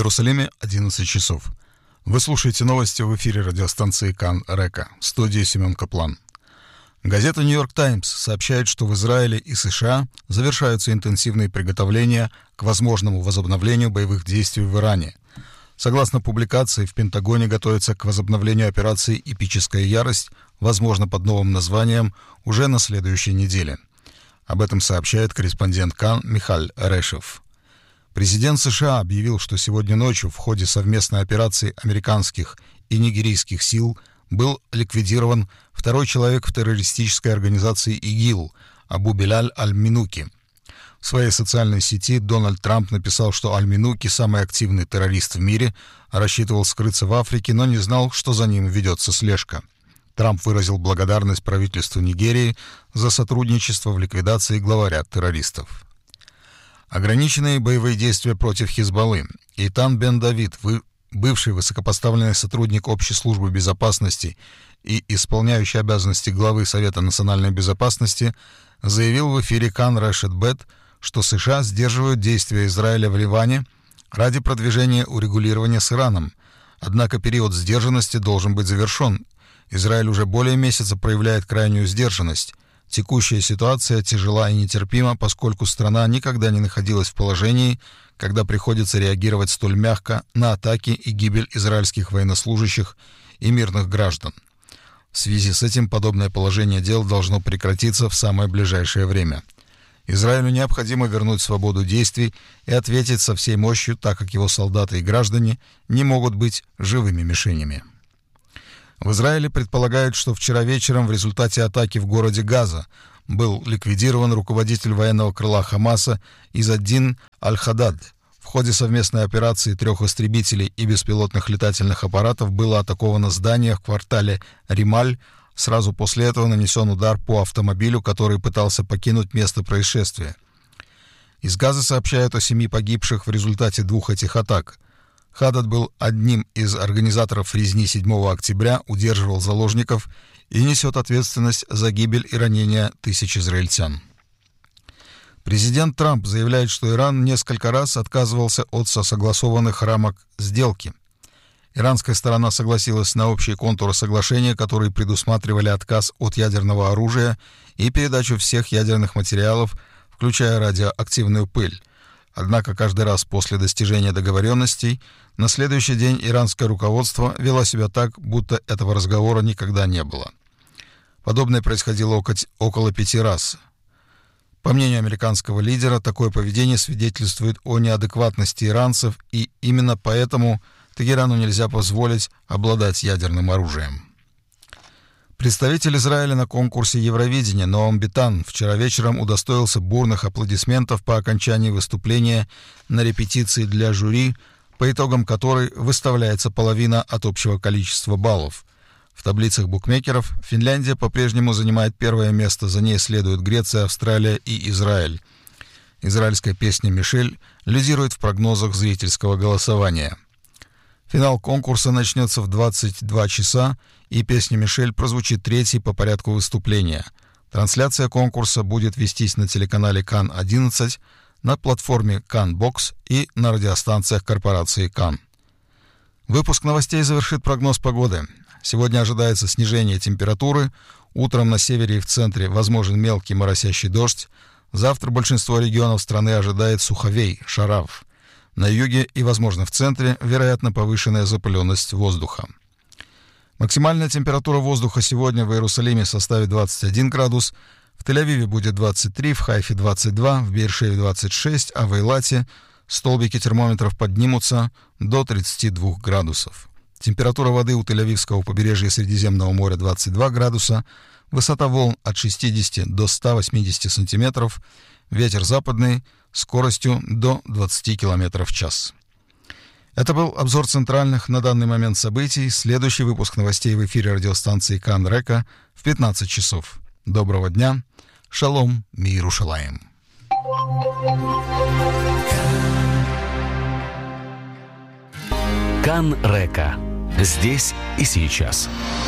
Иерусалиме 11 часов. Вы слушаете новости в эфире радиостанции Кан Река. В студии Семен Каплан. Газета «Нью-Йорк Таймс» сообщает, что в Израиле и США завершаются интенсивные приготовления к возможному возобновлению боевых действий в Иране. Согласно публикации, в Пентагоне готовится к возобновлению операции «Эпическая ярость», возможно, под новым названием, уже на следующей неделе. Об этом сообщает корреспондент Кан Михаль Решев. Президент США объявил, что сегодня ночью в ходе совместной операции американских и нигерийских сил был ликвидирован второй человек в террористической организации ИГИЛ Абу Белаль Аль-Минуки. В своей социальной сети Дональд Трамп написал, что Аль-Минуки, самый активный террорист в мире, рассчитывал скрыться в Африке, но не знал, что за ним ведется слежка. Трамп выразил благодарность правительству Нигерии за сотрудничество в ликвидации главаря террористов. Ограниченные боевые действия против Хизбаллы. Итан Бен-Давид, бывший высокопоставленный сотрудник Общей службы безопасности и исполняющий обязанности главы Совета национальной безопасности, заявил в эфире Кан Решет Бет, что США сдерживают действия Израиля в Ливане ради продвижения урегулирования с Ираном. Однако период сдержанности должен быть завершен. Израиль уже более месяца проявляет крайнюю сдержанность. Текущая ситуация тяжела и нетерпима, поскольку страна никогда не находилась в положении, когда приходится реагировать столь мягко на атаки и гибель израильских военнослужащих и мирных граждан. В связи с этим подобное положение дел должно прекратиться в самое ближайшее время. Израилю необходимо вернуть свободу действий и ответить со всей мощью, так как его солдаты и граждане не могут быть живыми мишенями. В Израиле предполагают, что вчера вечером в результате атаки в городе Газа был ликвидирован руководитель военного крыла Хамаса Изз-ад-Дин Аль-Хадад. В ходе совместной операции 3 истребителей и беспилотных летательных аппаратов было атаковано здание в квартале Рималь. Сразу после этого нанесен удар по автомобилю, который пытался покинуть место происшествия. Из Газы сообщают о 7 погибших в результате 2 этих атак. Хадад был одним из организаторов резни 7 октября, удерживал заложников и несет ответственность за гибель и ранения тысяч израильтян. Президент Трамп заявляет, что Иран несколько раз отказывался от согласованных рамок сделки. Иранская сторона согласилась на общие контуры соглашения, которые предусматривали отказ от ядерного оружия и передачу всех ядерных материалов, включая радиоактивную пыль. Однако каждый раз после достижения договоренностей на следующий день иранское руководство вело себя так, будто этого разговора никогда не было. Подобное происходило около 5 раз. По мнению американского лидера, такое поведение свидетельствует о неадекватности иранцев, и именно поэтому Тегерану нельзя позволить обладать ядерным оружием. Представитель Израиля на конкурсе Евровидения Ноам Битан вчера вечером удостоился бурных аплодисментов по окончании выступления на репетиции для жюри, по итогам которой выставляется половина от общего количества баллов. В таблицах букмекеров Финляндия по-прежнему занимает первое место, за ней следуют Греция, Австралия и Израиль. Израильская песня «Мишель» лидирует в прогнозах зрительского голосования. Финал конкурса начнется в 22 часа, и песня «Мишель» прозвучит 3-й по порядку выступления. Трансляция конкурса будет вестись на телеканале Кан-11, на платформе Кан-Бокс и на радиостанциях корпорации Кан. Выпуск новостей завершит прогноз погоды. Сегодня ожидается снижение температуры. Утром на севере и в центре возможен мелкий моросящий дождь. Завтра большинство регионов страны ожидает суховей, шарав. На юге и, возможно, в центре, вероятно, повышенная запыленность воздуха. Максимальная температура воздуха сегодня в Иерусалиме составит 21 градус, в Тель-Авиве будет 23, в Хайфе 22, в Беэр-Шеве 26, а в Эйлате столбики термометров поднимутся до 32 градусов. Температура воды у Тель-Авивского побережья Средиземного моря 22 градуса, высота волн от 60 до 180 сантиметров, ветер западный, скоростью до 20 км в час. Это был обзор центральных на данный момент событий. Следующий выпуск новостей в эфире радиостанции Кан Река в 15 часов. Доброго дня. Шалом, Миерушалаим. Кан Река. Здесь и сейчас.